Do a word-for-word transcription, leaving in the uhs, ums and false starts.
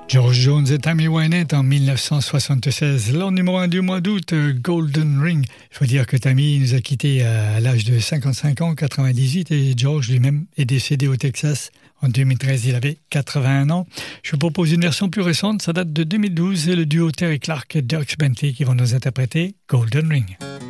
George Jones et Tammy Wynette en dix-neuf cent soixante-seize, l'an numéro un du mois d'août, Golden Ring. Il faut dire que Tammy nous a quittés à l'âge de cinquante-cinq ans, quatre-vingt-dix-huit, et George lui-même est décédé au Texas. En deux mille treize, il avait quatre-vingt-un ans. Je vous propose une version plus récente, ça date de deux mille douze, et le duo Terry Clark et Dierks Bentley qui vont nous interpréter Golden Ring.